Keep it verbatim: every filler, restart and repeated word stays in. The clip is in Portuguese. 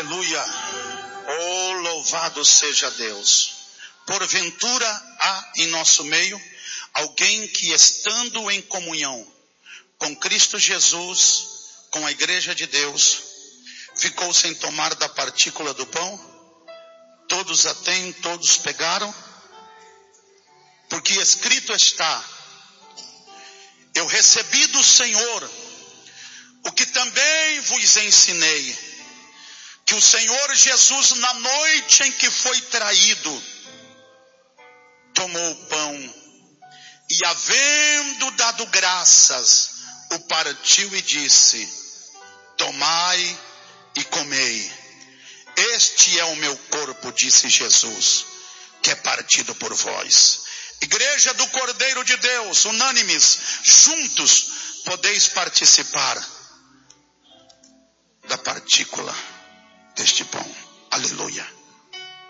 Aleluia. Oh, louvado seja Deus. Porventura há em nosso meio alguém que, estando em comunhão com Cristo Jesus, com a igreja de Deus, ficou sem tomar da partícula do pão? Todos a têm, todos pegaram? Porque escrito está: eu recebi do Senhor o que também vos ensinei, que o Senhor Jesus, na noite em que foi traído, tomou o pão e, havendo dado graças, o partiu e disse: tomai e comei, este é o meu corpo, disse Jesus, que é partido por vós. Igreja do Cordeiro de Deus, unânimes, juntos, podeis participar da partícula.